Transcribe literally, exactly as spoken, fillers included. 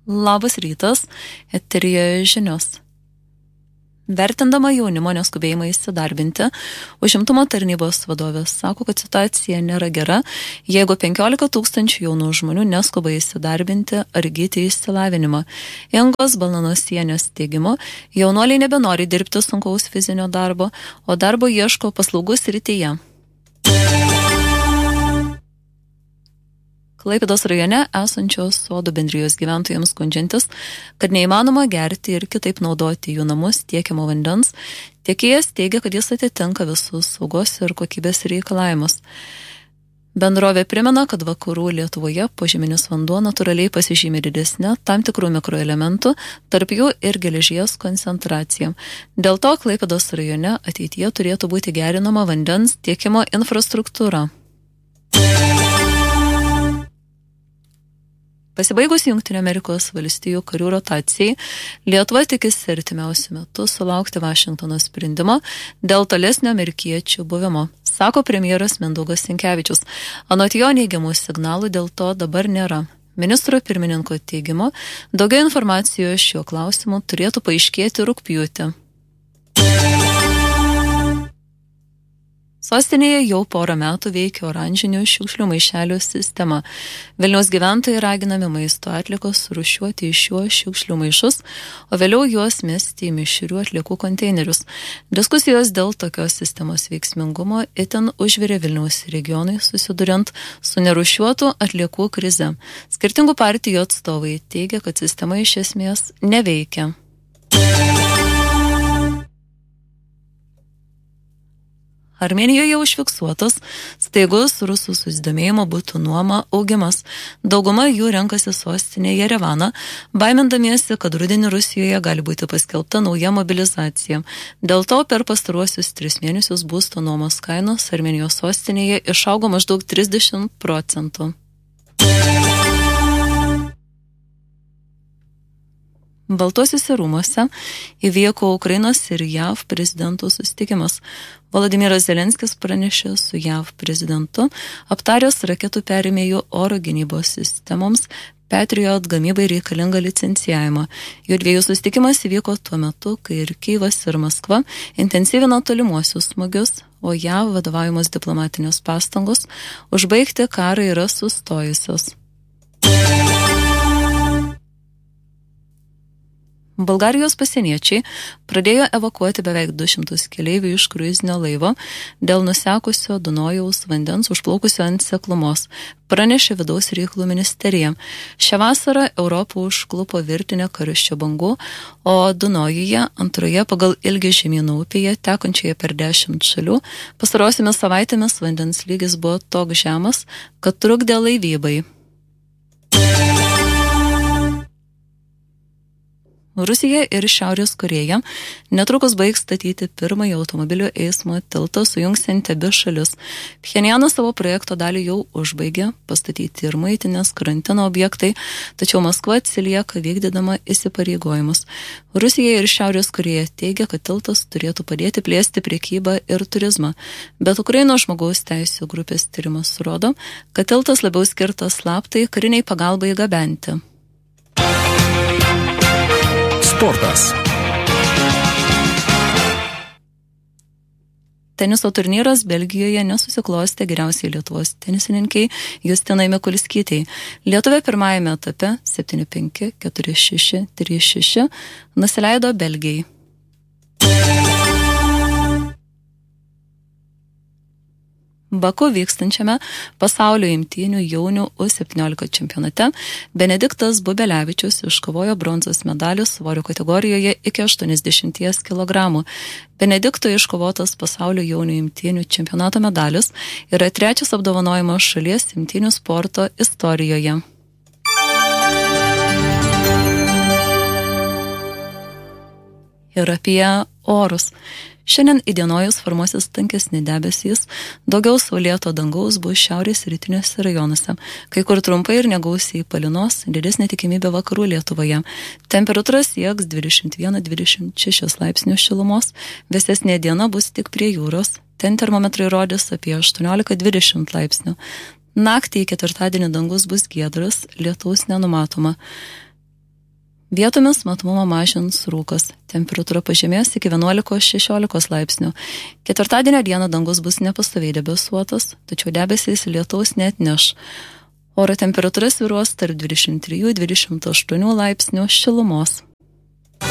Labas rytas, eteryje žinios. Vertindama jaunimo neskubėjimą įsidarbinti, užimtumo tarnybos vadovės sako, kad situacija nėra gera, jeigu penkiolika tūkstančių jaunų žmonių neskuba įsidarbinti ar įgyti išsilavinimą. Ingos Balnanosienės teigimu, jaunuoliai nebenori dirbti sunkaus fizinio darbo, o darbo ieško paslaugų srityje. Klaipėdos rajone esančios sodų bendrijos gyventojams skundžiantis, kad neįmanoma gerti ir kitaip naudoti jų namus tiekiamo vandens, tiekėjas teigia, kad jis atitinka visus saugos ir kokybės reikalavimus. Bendrovė primena, kad vakarų Lietuvoje požeminis vanduo natūraliai pasižymi didesnė tam tikrų mikroelementų, tarp jų ir geležies koncentracija. Dėl to Klaipėdos rajone ateityje turėtų būti gerinama vandens tiekimo infrastruktūra. Pasibaigus Jungtinių Amerikos valstijų karių rotacijai, Lietuva tikisi artimiausiu metu sulaukti Vašingtono sprendimo dėl tolesnio amerikiečių buvimo, sako premjeras Mindaugas Sinkevičius. Anot jo neigiamų signalų dėl to dabar nėra. Ministro pirmininko teigimu, daugiau informacijos šiuo klausimu turėtų paaiškėti rugpjūtį. Sostinėje jau porą metų veikia oranžinių šiukšlių maišelių sistema. Vilniaus gyventojai raginami maisto atliekos rūšiuoti iš šiuo šiukšlių maišus, o vėliau juos mesti į mišrių atliekų konteinerius. Diskusijos dėl tokios sistemos veiksmingumo itin užvirė Vilniaus regionai, susiduriant su nerūšiuotų atliekų krize. Skirtingų partijų atstovai teigia, kad sistema iš esmės neveikia. Armėnijoje užfiksuotas staigus rusų susidomėjimo butų nuoma augimas. Dauguma jų renkasi sostinę Jerevaną, baimindamiesi, kad rudenį Rusijoje gali būti paskelbta nauja mobilizacija. Dėl to per pastaruosius tris mėnesius būsto nuomos kainos Armėnijos sostinėje išaugo maždaug trisdešimt procentų. Baltuosiuose rūmuose įvyko Ukrainos ir J A V prezidentų susitikimas. Volodymyras Zelenskis pranešė su J A V prezidentu, aptaręs raketų perėmėjų oro gynybos sistemoms Patriot gamybai reikalingą licencijavimą. Jų dviejų susitikimas įvyko tuo metu, kai ir Kyjivas ir Maskva intensyvino tolimuosius smūgius, o J A V vadovaujamos diplomatinės pastangos užbaigti karą yra sustojusios. Bulgarijos pasieniečiai pradėjo evakuoti beveik du šimtus keleivių iš kruizinio laivo dėl nusekusio Dunojaus vandens užplaukusio ant seklumos, pranešė vidaus reikalų ministerija. Šią vasarą Europą užklupo virtinė karščio bangų, o Dunojuje, antroje pagal ilgį žemynų upėje, tekančioje per dešimt šalių, pastarosiomis savaitėmis vandens lygis buvo toks žemas, kad trukdė laivybai. Rusija ir Šiaurės Korėja netrukus baigs statyti pirmąjį automobilių eismo tiltą sujungsiantį abi šalis. Pchenjanas savo projekto dalį jau užbaigė, pastatyti ir muitinės, karantino objektai, tačiau Maskva atsilieka vykdydama įsipareigojimus. Rusija ir Šiaurės Korėja teigia, kad tiltas turėtų padėti plėsti prekybą ir turizmą, bet Ukrainos žmogaus teisių grupės tyrimas rodo, kad tiltas labiau skirtas slaptai kariniai pagalbai gabenti. Sportas. Teniso turnyras Belgijoje nesusiklostė geriausiai Lietuvos tenisininkai Justinai Mikulskytei. Lietuvė pirmajame etape septyni penki, keturi šeši, trys šeši nusileido Belgijai. Baku vykstančiame pasaulio imtynių jaunių U septyniolika čempionate Benediktas Bubelevičius iškovojo bronzos medalį svorio kategorijoje iki aštuoniasdešimt kilogramų. Benedikto iškovotas pasaulio jaunių imtynių čempionato medalis yra trečias apdovanojimas šalies imtynių sporto istorijoje. Ir apie orus. Šiandien įdienojus formuosis tankesni debesys, daugiau saulėto dangaus bus šiaurės rytiniuose rajonuose, kai kur trumpai ir negausiai palynos, didesnė tikimybė vakarų Lietuvoje. Temperatūra sieks dvidešimt vienas dvidešimt šeši laipsnių šilumos, vėsesnė diena bus tik prie jūros, ten termometrai rodys apie aštuoniolika dvidešimt laipsnių. Naktį į ketvirtadienį dangus bus giedras, lietaus nenumatoma. Vietomis matomumą mažins rūkas. Temperatūra pažemės iki vienuolikos šešiolikos laipsnių. Ketvirtadienio dieną dangus bus nepastoviai debesuotas, tačiau debesys lietaus neatneš. Oro temperatūra svyruos tarp dvidešimt trijų dvidešimt aštuonių laipsnių šilumos.